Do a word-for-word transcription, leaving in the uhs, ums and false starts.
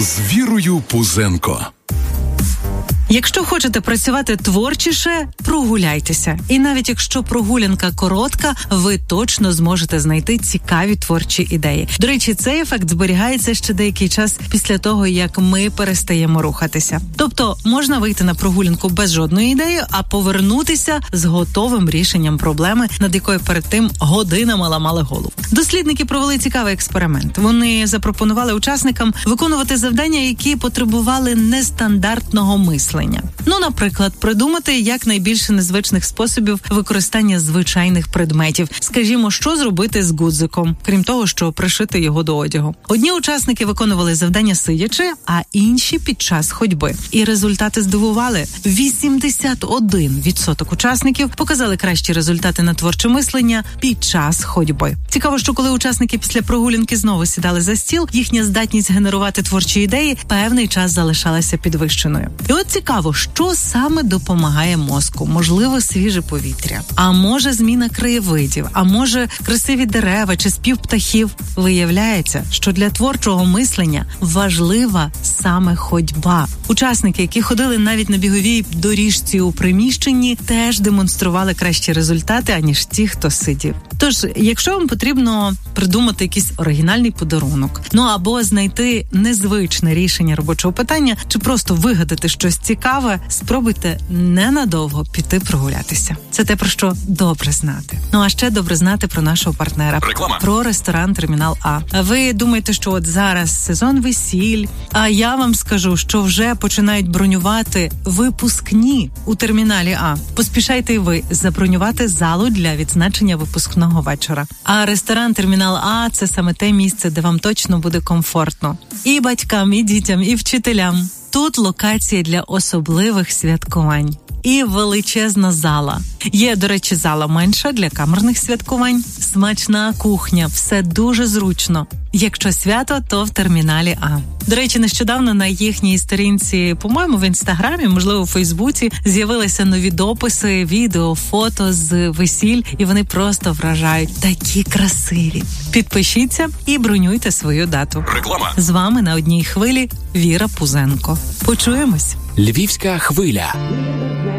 з Вірою Пузенко. Якщо хочете працювати творчіше, прогуляйтеся. І навіть якщо прогулянка коротка, ви точно зможете знайти цікаві творчі ідеї. До речі, цей ефект зберігається ще деякий час після того, як ми перестаємо рухатися. Тобто можна вийти на прогулянку без жодної ідеї, а повернутися з готовим рішенням проблеми, над якою перед тим годинами ламали голову. Дослідники провели цікавий експеримент. Вони запропонували учасникам виконувати завдання, які потребували нестандартного мислення. Ну, наприклад, придумати якнайбільше незвичних способів використання звичайних предметів. Скажімо, що зробити з гудзиком, крім того, що пришити його до одягу. Одні учасники виконували завдання сидячи, а інші під час ходьби. І результати здивували. вісімдесят один відсоток учасників показали кращі результати на творче мислення під час ходьби. Цікаво, що коли учасники після прогулянки знову сідали за стіл, їхня здатність генерувати творчі ідеї певний час залишалася підвищеною. І от цікаво, що саме допомагає мозку? Можливо, свіже повітря, а може зміна краєвидів, а може красиві дерева чи спів птахів. Виявляється, що для творчого мислення важлива саме ходьба. Учасники, які ходили навіть на біговій доріжці у приміщенні, теж демонстрували кращі результати, аніж ті, хто сидів. Тож, якщо вам потрібно придумати якийсь оригінальний подарунок, ну або знайти незвичне рішення робочого питання, чи просто вигадати щось цікаве, спробуйте ненадовго піти прогулятися. Це те, про що добре знати. Ну а ще добре знати про нашого партнера. Реклама. Про ресторан «Термінал А». Ви думаєте, що от зараз сезон весіль, а я вам скажу, що вже починають бронювати випускні у «Терміналі А». Поспішайте й ви забронювати залу для відзначення випускного вечора. А ресторан «Термінал А» – це саме те місце, де вам точно буде комфортно. І батькам, і дітям, і вчителям. Тут локація для особливих святкувань. І величезна зала. Є, до речі, зала менша для камерних святкувань. Смачна кухня, все дуже зручно. Якщо свято, то в «Терміналі А». До речі, нещодавно на їхній сторінці, по-моєму, в Інстаграмі, можливо, у Фейсбуці, з'явилися нові дописи, відео, фото з весіль, і вони просто вражають. Такі красиві. Підпишіться і бронюйте свою дату. Реклама. З вами на одній хвилі Віра Пузенко. Почуємось. Львівська хвиля.